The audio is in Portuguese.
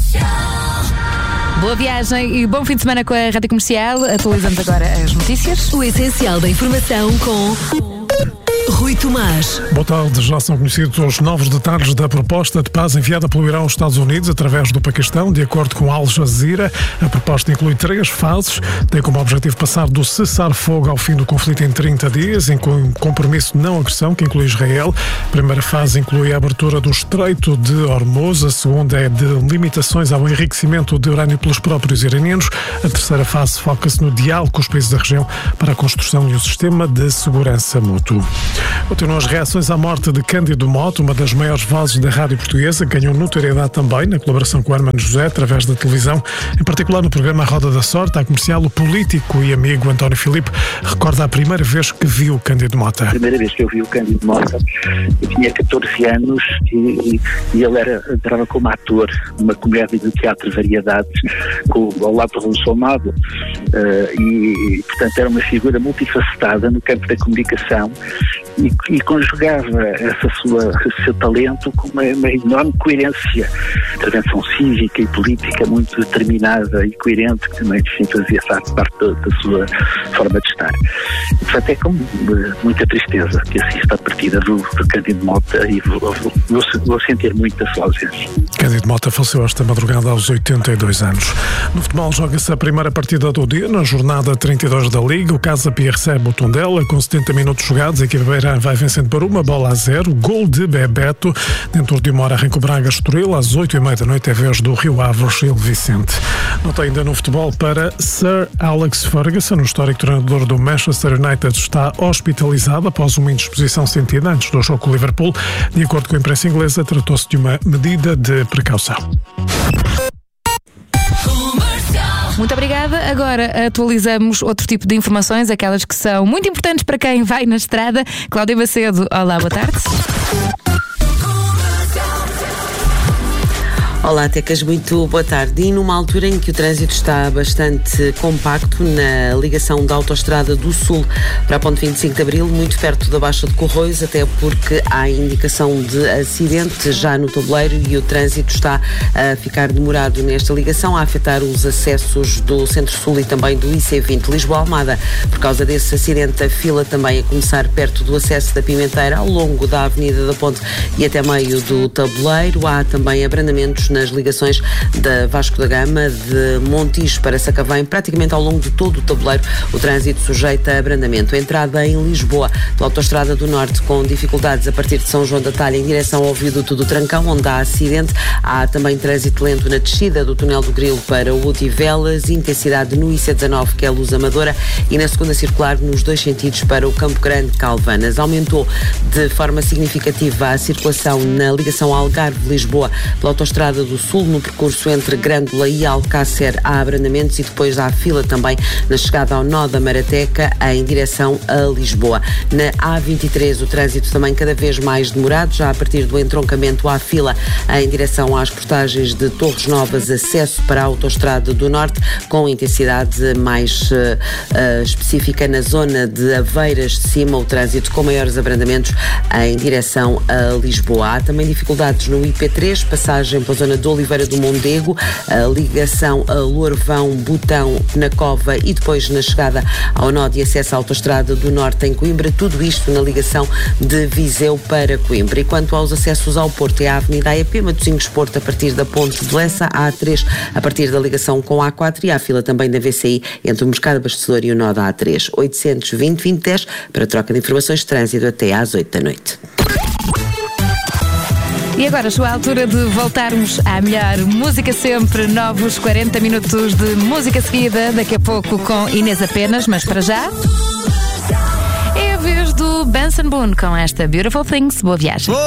Boa viagem e bom fim de semana com a Rádio Comercial. Atualizamos agora as notícias. O essencial da informação com Rui Tomás. Boa tarde. Já são conhecidos os novos detalhes da proposta de paz enviada pelo Irão aos Estados Unidos através do Paquistão. De acordo com Al Jazeera, a proposta inclui 3 fases. Tem como objetivo passar do cessar-fogo ao fim do conflito em 30 dias, em compromisso de não agressão, que inclui Israel. A primeira fase inclui a abertura do Estreito de Hormuz. A segunda é de limitações ao enriquecimento de urânio pelos próprios iranianos. A terceira fase foca-se no diálogo com os países da região para a construção de um sistema de segurança mútuo. Continuam as reações à morte de Cândido Mota, uma das maiores vozes da rádio portuguesa, que ganhou notoriedade também na colaboração com Hermano José através da televisão, em particular no programa A Roda da Sorte. A Comercial, o político e amigo António Filipe recorda a primeira vez que viu Cândido Mota. A primeira vez que eu vi o Cândido Mota, eu tinha 14 anos e ele entrava como ator numa comédia de teatro de variedades ao lado do Raul Solnado e, portanto, era uma figura multifacetada no campo da comunicação e conjugava esse seu talento com uma enorme coerência, intervenção cívica e política muito determinada e coerente, que também fazia parte da sua forma de estar. E, portanto, é com muita tristeza que assisto à partida do Cândido Mota e vou sentir muito a sua ausência. Cândido Mota faleceu esta madrugada aos 82 anos. No futebol joga-se a primeira partida do dia, na jornada 32 da Liga. O Casa Pia recebe o Tondela, com 70 minutos jogados. A equipa beirã vai vencendo por 1-0. Gol de Bebeto. Dentro de uma hora arranca o Braga Estoril. Às 8h30 da noite é vez do Rio Ave Gil Vicente. Nota ainda no futebol para Sir Alex Ferguson. O histórico treinador do Manchester United está hospitalizado após uma indisposição sentida antes do jogo com o Liverpool. De acordo com a imprensa inglesa, tratou-se de uma medida de precaução. Muito obrigada. Agora atualizamos outro tipo de informações, aquelas que são muito importantes para quem vai na estrada. Cláudia Macedo, olá, boa tarde. Olá, Tecas, muito boa tarde. E numa altura em que o trânsito está bastante compacto na ligação da Autostrada do Sul para a Ponte 25 de Abril, muito perto da Baixa de Corroios, até porque há indicação de acidente já no tabuleiro e o trânsito está a ficar demorado nesta ligação, a afetar os acessos do Centro-Sul e também do IC20 Lisboa-Almada. Por causa desse acidente, a fila também a começar perto do acesso da Pimenteira, ao longo da Avenida da Ponte e até meio do tabuleiro. Há também abrandamentos nas ligações da Vasco da Gama, de Montijo para Sacavém, praticamente ao longo de todo o tabuleiro, o trânsito sujeito a abrandamento. A entrada em Lisboa, pela Autostrada do Norte, com dificuldades a partir de São João da Talha em direção ao viaduto do Trancão, onde há acidente. Há também trânsito lento na descida do Túnel do Grilo para o Odivelas, intensidade no IC19, que é a Luz Amadora, e na segunda circular nos 2 sentidos para o Campo Grande Calvanas. Aumentou de forma significativa a circulação na ligação Algarve-Lisboa pela Autostrada do Sul, no percurso entre Grândola e Alcácer há abrandamentos e depois há fila também na chegada ao nó da Marateca em direção a Lisboa. Na A23 o trânsito também cada vez mais demorado, já a partir do entroncamento há fila em direção às portagens de Torres Novas, acesso para a Autostrada do Norte, com intensidade mais específica na zona de Aveiras de Cima, o trânsito com maiores abrandamentos em direção a Lisboa. Há também dificuldades no IP3, passagem pela zona do Oliveira do Mondego, a ligação a Lourvão, Botão, na Cova e depois na chegada ao nó de acesso à Autostrada do Norte em Coimbra, tudo isto na ligação de Viseu para Coimbra. E quanto aos acessos ao Porto, é a Avenida AEP, Matosinhos Porto a partir da Ponte de Lessa, a A3 a partir da ligação com a A4 e a fila também da VCI entre o Mercado Abastecedor e o nó da A3. 820-2010 para troca de informações de trânsito até às 8 da noite. E agora chegou a altura de voltarmos à melhor música sempre, novos 40 minutos de música seguida, daqui a pouco com Inês apenas, mas para já é a vez do Benson Boone com esta Beautiful Things. Boa viagem.